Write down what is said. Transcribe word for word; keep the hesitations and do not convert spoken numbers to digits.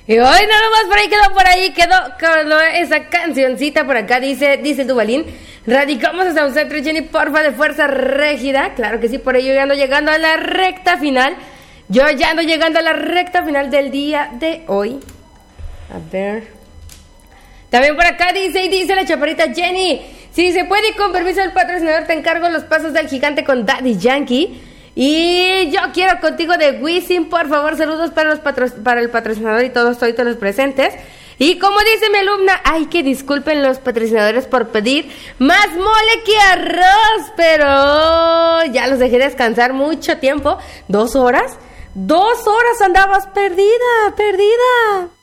Y hoy nada más por ahí quedó, por ahí quedó, quedó esa cancioncita por acá, dice, dice el Dubalín. Radicamos hasta un centro, Jenny, porfa, de fuerza régida. Claro que sí, por ello ya ando llegando a la recta final. Yo ya ando llegando a la recta final del día de hoy. A ver. También por acá dice, y dice la chaparrita Jenny, si se puede y con permiso del patrocinador te encargo los pasos del gigante con Daddy Yankee. Y yo quiero contigo de Wisin, por favor, saludos para, los patro para el patrocinador y todos, todos los presentes. Y como dice mi alumna, ay, que disculpen los patrocinadores por pedir más mole que arroz, pero ya los dejé descansar mucho tiempo, dos horas, dos horas andabas perdida, perdida.